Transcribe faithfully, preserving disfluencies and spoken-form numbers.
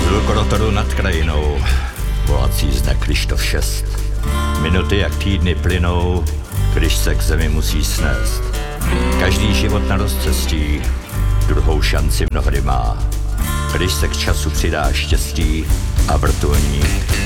Zvukorotoru nad krajinou volací zde Kryštof šest. Minuty jak týdny plynou, když se k zemi musí snést. Každý život na rozcestí druhou šanci mnohdy má. Když se k času přidá štěstí a vrtulník